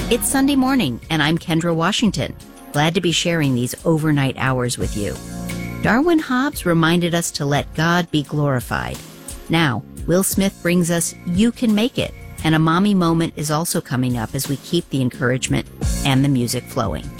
It's Sunday morning, and I'm Kendra Washington. Glad to be sharing these overnight hours with you. Darwin Hobbs reminded us to let God be glorified. Now, Will Smith brings us You Can Make It, and a mommy moment is also coming up as we keep the encouragement and the music flowing.